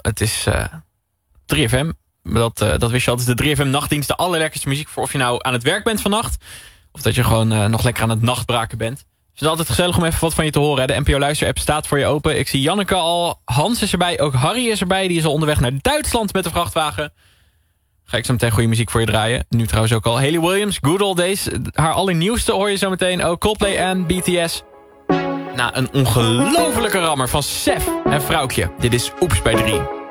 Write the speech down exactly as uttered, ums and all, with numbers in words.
het is uh, drie F M. Dat, uh, dat wist je al. Het is de drie F M nachtdienst. De allerlekkerste muziek voor of je nou aan het werk bent vannacht. Of dat je gewoon uh, nog lekker aan het nachtbraken bent. Het is altijd gezellig om even wat van je te horen. Hè? De N P O Luister-app staat voor je open. Ik zie Janneke al. Hans is erbij. Ook Harry is erbij. Die is al onderweg naar Duitsland met de vrachtwagen. Ga ik zo meteen goede muziek voor je draaien. Nu trouwens ook al. Hayley Williams, Good Old Days. Haar allernieuwste hoor je zo meteen ook. Coldplay en B T S. Nou, een ongelofelijke rammer van Sef en Vrouwtje. Dit is Oeps bij drie.